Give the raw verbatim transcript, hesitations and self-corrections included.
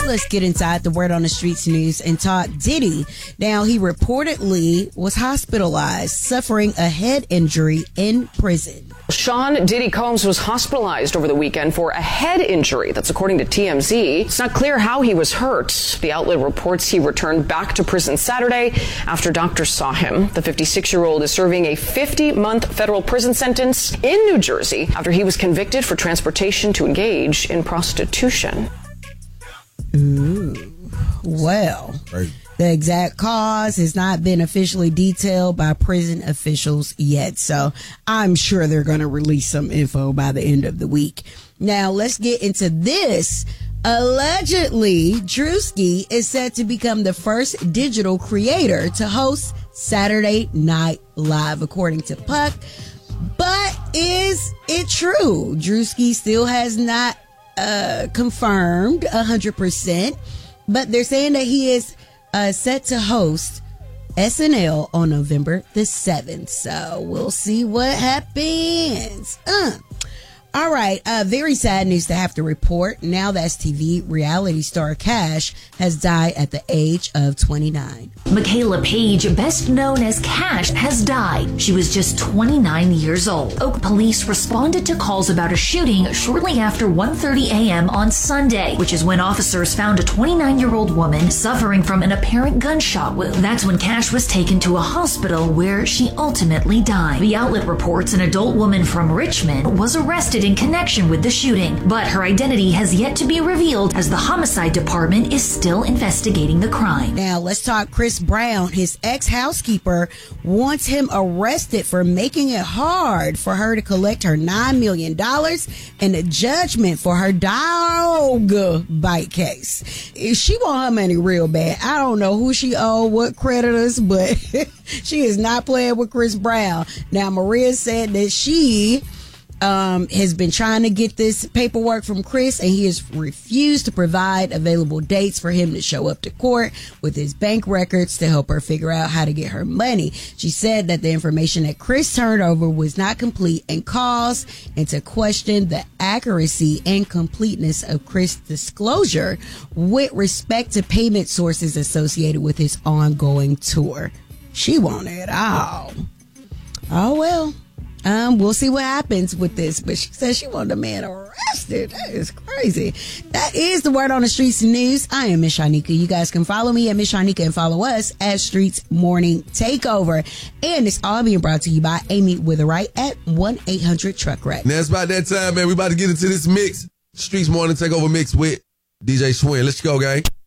let's get inside the Word on the Streets news and talk Diddy. Now, he reportedly was hospitalized, suffering a head injury in prison. Sean Diddy Combs was hospitalized over the weekend for a head injury. That's according to T M Z. It's not clear how he was hurt. The outlet reports he returned back to prison Saturday after doctors saw him. The fifty-six-year-old is serving a fifty-month federal prison sentence in New Jersey after he was convicted for transportation to engage in prostitution. Ooh, well. Right. The exact cause has not been officially detailed by prison officials yet, so I'm sure they're going to release some info by the end of the week. Now, let's get into this. Allegedly, Drewski is set to become the first digital creator to host Saturday Night Live, according to Puck. But is it true? Drewski still has not uh, confirmed one hundred percent, but they're saying that he is Uh, set to host S N L on November the seventh. So we'll see what happens. Uh. All right. Uh, very sad news to have to report. Now that's T V reality star Cash has died at the age of twenty-nine. Michaela Page, best known as Cash, has died. She was just twenty-nine years old. Oak police responded to calls about a shooting shortly after one thirty a.m. on Sunday, which is when officers found a twenty-nine-year-old woman suffering from an apparent gunshot wound. That's when Cash was taken to a hospital where she ultimately died. The outlet reports an adult woman from Richmond was arrested in connection with the shooting, but her identity has yet to be revealed as the homicide department is still investigating the crime. Now let's talk Chris Brown. His ex-housekeeper wants him arrested for making it hard for her to collect her nine million dollars and a judgment for her dog bite case. She want her money real bad. I don't know who she owe, what creditors, but she is not playing with Chris Brown. Now Maria said that she Um, has been trying to get this paperwork from Chris, and he has refused to provide available dates for him to show up to court with his bank records to help her figure out how to get her money. She said that the information that Chris turned over was not complete and calls into question the accuracy and completeness of Chris' disclosure with respect to payment sources associated with his ongoing tour. She wanted it all. Oh, well. Um, we'll see what happens with this, but she says she wanted a man arrested. That is crazy. That is the Word on the Streets news. I am Miss Shanika. You guys can follow me at Miss Shanika and follow us at Streets Morning Takeover. And it's all being brought to you by Amy Witherite at one eight hundred truck wreck. Now it's about that time, man. We about to get into this mix. Streets Morning Takeover mix with D J Schwinn. Let's go, gang.